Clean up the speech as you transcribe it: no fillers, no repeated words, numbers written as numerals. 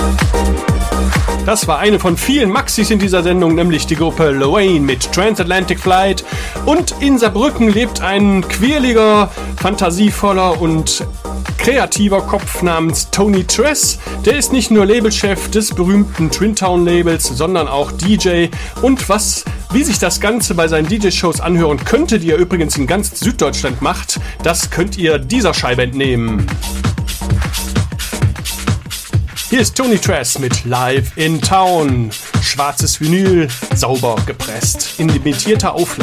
Das war eine von vielen Maxis in dieser Sendung, nämlich die Gruppe Loane mit Transatlantic Flight. Und in Saarbrücken lebt ein quirliger, fantasievoller und kreativer Kopf namens Tony Tress. Der ist nicht nur Labelchef des berühmten Twin Town Labels, sondern auch DJ. Und wie sich das Ganze bei seinen DJ-Shows anhören könnte, die er übrigens in ganz Süddeutschland macht, das könnt ihr dieser Scheibe entnehmen. Hier ist Tony Tress mit Live in Town. Schwarzes Vinyl, sauber gepresst, in limitierter Auflage.